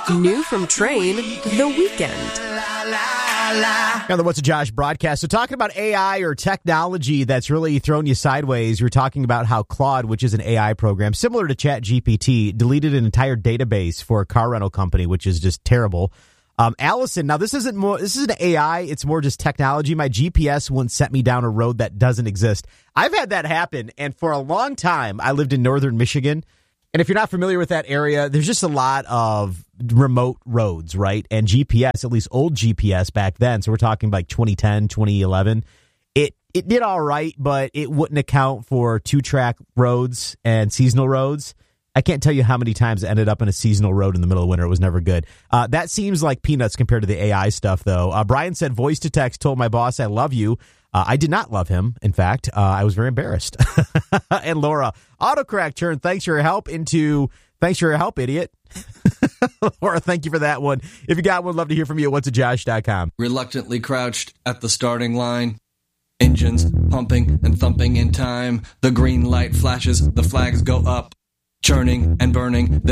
New from Train, The Weekend. Now the What's a Josh broadcast. So talking about AI or technology that's really thrown you sideways, you're talking about how Claude, which is an AI program similar to ChatGPT, deleted an entire database for a car rental company, which is just terrible. Allison, now this isn't AI, it's more just technology. My GPS once sent me down a road that doesn't exist. I've had that happen, and for a long time, I lived in northern Michigan. And if you're not familiar with that area, there's just a lot of remote roads, right? And GPS, at least old GPS back then, so we're talking like 2010, 2011, it did all right, but it wouldn't account for two-track roads and seasonal roads. I can't tell you how many times I ended up in a seasonal road in the middle of winter. It was never good. That seems like peanuts compared to the AI stuff, though. Brian said, voice to text, told my boss I love you. I did not love him. In fact, I was very embarrassed. And Laura, autocorrect turned thanks for your help into thanks for your help, idiot. Laura, thank you for that one. If you got one, love to hear from you at whatsajosh.com. Reluctantly crouched at the starting line. Engines pumping and thumping in time. The green light flashes, the flags go up. Churning and burning, then